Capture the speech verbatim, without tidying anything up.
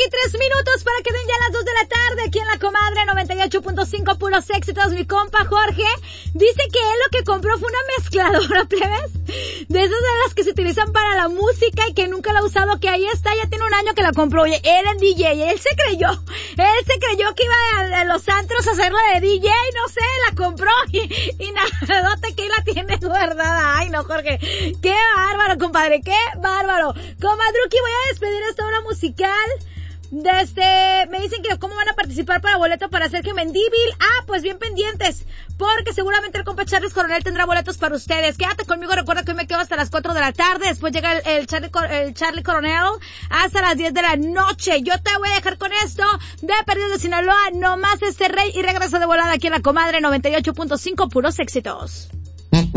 aquí tres minutos para que den ya las dos de la tarde aquí en La Comadre noventa y ocho punto cinco, puros éxitos. Mi compa Jorge dice que él lo que compró fue una mezcladora, plebes, de esas de las que se utilizan para la música y que nunca la ha usado, que ahí está, ya tiene un año que la compró. Oye, él es D J, él se creyó, él se creyó que iba a, a los antros a hacerla de D J, no sé, la compró y, y nada, que ahí la tienes guardada. Ay, no, Jorge, qué bárbaro, compadre, qué bárbaro. Comadruki, voy a despedir esta hora musical. Desde, me dicen que cómo van a participar para boleto para Sergio Mendívil. Ah, pues bien pendientes, porque seguramente el compa Charles Coronel tendrá boletos para ustedes. Quédate conmigo, recuerda que hoy me quedo hasta las cuatro de la tarde. Después llega el, el, Charlie, el Charlie Coronel hasta las diez de la noche. Yo te voy a dejar con esto de Perdidos de Sinaloa, nomás este rey, y regresa de volada aquí en La Comadre noventa y ocho punto cinco, puros éxitos.